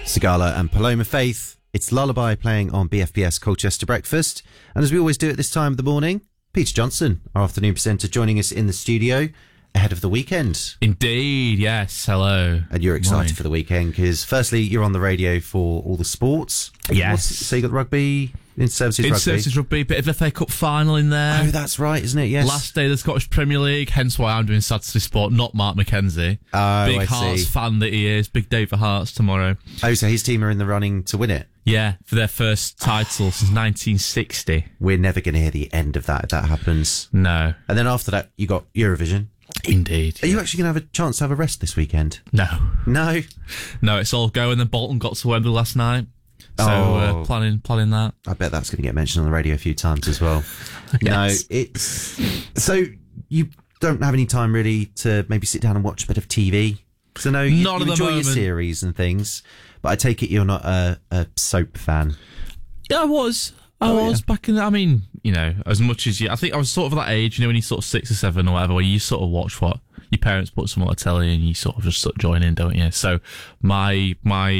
Sigala and Paloma Faith. It's Lullaby playing on BFBS Colchester Breakfast. And as we always do at this time of the morning, Peter Johnson, our afternoon presenter, joining us in the studio ahead of the weekend. Indeed, yes. Hello. And you're excited Morning. for the weekend because, firstly, you're on the radio for all the sports. Yes. So you got the rugby, in-services rugby. In-services rugby, bit of the FA Cup final in there. Oh, that's right, isn't it? Yes. Last day of the Scottish Premier League, hence why I'm doing Saturday Sport, not Mark McKenzie. Oh, Big I Hearts see. fan that he is. Big day for Hearts tomorrow. Oh, so his team are in the running to win it. Yeah, for their first title since 1960. We're never going to hear the end of that if that happens. No. And then after that, you got Eurovision. Indeed. Are you actually going to have a chance to have a rest this weekend? No. No. No, it's all go, and then Bolton got to Wembley last night. So Oh. planning that. I bet that's going to get mentioned on the radio a few times as well. Yes. No, it's... So you don't have any time really to maybe sit down and watch a bit of TV? Because I know you Not at the enjoy your moment. series and things, but I take it you're not a soap fan. Yeah, I was back in. I mean, you know, as much as you, I think I was sort of that age, you know, when you're sort of 6 or 7 or whatever, where you sort of watch what your parents put some on the telly, and you sort of just sort of join in, don't you? So my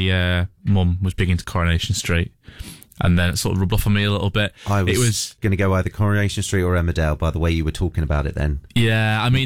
mum was big into Coronation Street, and then it sort of rubbed off on me a little bit. I was, It was going to go either Coronation Street or Emmerdale by the way you were talking about it then. yeah. I mean,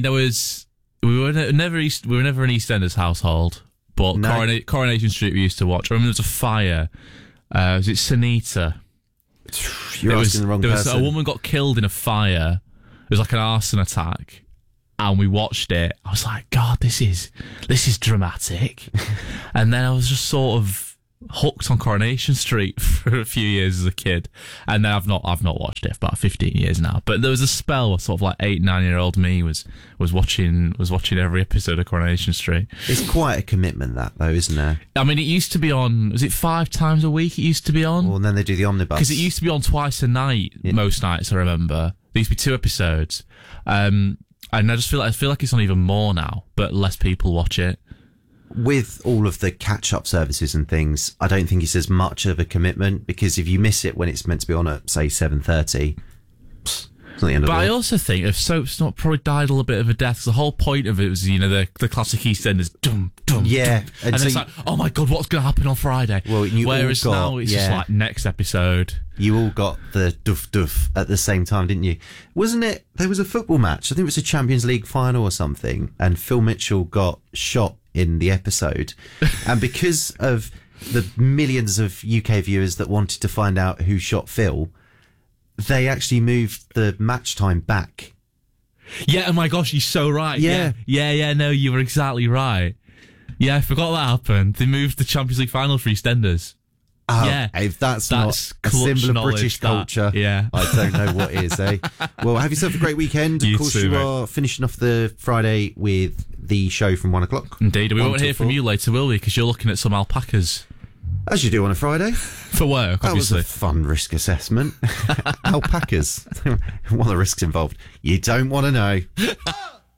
we were never an EastEnders household, but No. Coronation Street we used to watch. I remember there was a fire. Was it Sunita? You're asking the wrong there was person. a woman got killed in a fire. It was like an arson attack, and we watched it. I was like, God, this is dramatic. And then I was just sort of hooked on Coronation Street for a few years as a kid, and then I've not watched it for about 15 years now. But there was a spell where sort of like 8-9-year-old me was watching every episode of Coronation Street. It's quite a commitment that though, isn't there? I mean, it used to be on. Was it 5 times a week? It used to be on. Well, and then they do the omnibus. Because it used to be on twice a night, most nights, I remember. There used to be 2 episodes. And I just feel like it's on even more now, but less people watch it. With all of the catch-up services and things, I don't think it's as much of a commitment because if you miss it when it's meant to be on at, say, 7:30, it's not the end of But the I world. also think if soap's not probably died a little bit of a death, 'cause the whole point of it was, you know, the classic EastEnders, dum, dum, Yeah, dum. and And so it's like, oh my God, what's going to happen on Friday? Well, you all Whereas got- now it's just yeah. like next episode. You all got the duff at the same time, didn't you? Wasn't it? There was a football match. I think it was a Champions League final or something, and Phil Mitchell got shot in the episode. And because of the millions of UK viewers that wanted to find out who shot Phil, they actually moved the match time back. Yeah, oh my gosh, you're so right. Yeah. Yeah, no, you were exactly right. Yeah, I forgot that happened. They moved the Champions League final for EastEnders. Oh, Yeah. if that's That's not a clutch symbol of knowledge, British that. culture, Yeah. I don't know what is, eh? Well, have yourself a great weekend. Of You course, too, you mate. are finishing off the Friday with the show from 1 o'clock. Indeed. We 1 won't till hear from 4. you later, will we? Because you're looking at some alpacas. As you do on a Friday. For work, That was obviously. a fun risk assessment. Alpacas. What are the risks involved? You don't want to know.